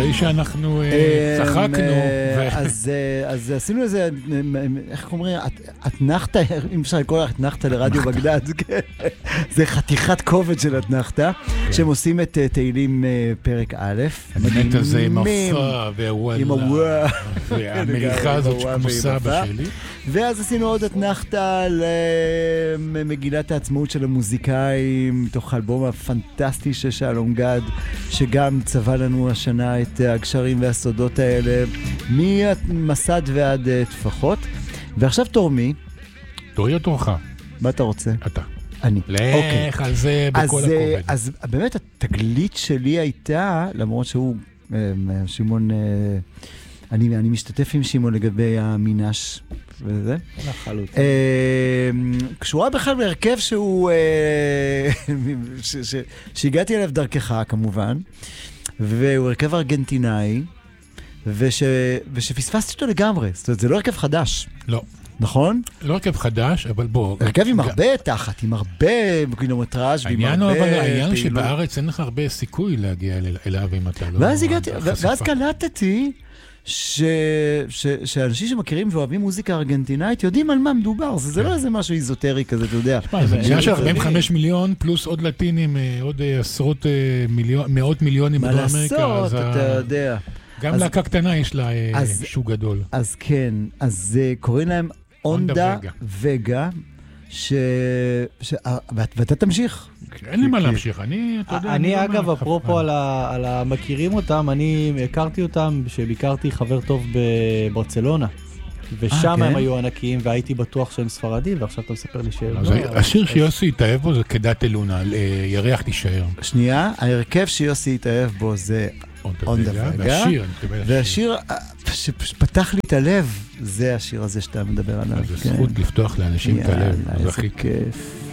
אחרי שאנחנו צחקנו. אז עשינו איזה, איך אומרים, אתנחתא, אם אפשר לקרוא אתנחתא לרדיו בגדד, זה חתיכת כובד של אתנחתא, שהם עושים את תהילים פרק א', באמת הזה עם הפה והוואלה, והמריחה הזאת כמו סבא שלי. ואז עשינו עוד אתנחתא למגילת העצמאות של המוזיקאים, מתוך האלבום הפנטסטי של שלום גד, שגם צבע לנו השנה את הגשרים והסודות האלה, ממסד ועד טפחות. ועכשיו תורמי. תורי או תורך? מה אתה רוצה? אתה. אני. לך על זה בכל הכובד. אז באמת התגלית שלי הייתה, למרות שהוא, שמעון, אני משתתף עם שמעון לגבי המינש וזה. קשורה בכלל בהרכב שהוא, שהגעתי אליו דרכך כמובן, והוא הרכב ארגנטינאי, ושפספסתי אותו לגמרי. זאת אומרת, זה לא הרכב חדש. לא. נכון? לא הרכב חדש, אבל בוא. הרכב עם הרבה תחת, עם הרבה קילומטראז' ועם הרבה פעילות. העניין שבארץ אין לך הרבה סיכוי להגיע אליו אם אתה לא... ואז קלטתי שאנשים שמכירים ואוהבים מוזיקה ארגנטינאית יודעים על מה מדובר. זה לא איזה משהו איזוטרי כזה, אתה יודע. זה עניין של 45 מיליון פלוס עוד לטינים, עוד עשרות מאות מיליונים בדרום אמריקה. מה לעשות, אתה יודע. גם להקה קטנה יש לה שוק גדול. אז כן, אז קוראים להם אונדה וגה, ואתה תמשיך. אין לי מה להמשיך, אני אגב, אפרופו על המכירים אותם, אני הכרתי אותם שביקרתי חבר טוב בברצלונה, ושם הם היו ענקיים, והייתי בטוח שהם ספרדים, ועכשיו אתה מספר לי שהם... השיר שיוסי התאהב בו זה כדת אלונה, ירח תישאר. שנייה, ההרכב שיוסי התאהב בו זה אונדה וגה, והשיר שפתח לי את הלב, זה השיר הזה שאתה מדבר עליו. זה זכות לפתוח לאנשים את הלב. איזה כיף.